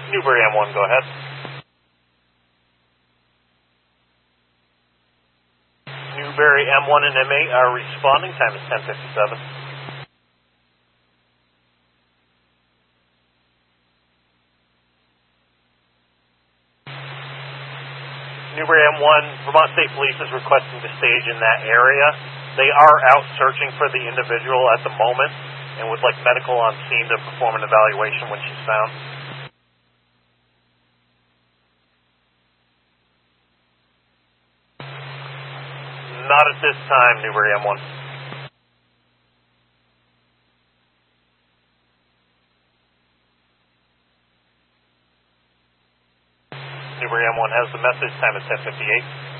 Newbury M1, go ahead. Newbury M1 and M8 are responding. Time is 10:57. Newbury M1, Vermont State Police is requesting to stage in that area. They are out searching for the individual at the moment and would like medical on scene to perform an evaluation when she's found. Not at this time, Newbury M1. Newbury M1 has the message. Time is 10:58.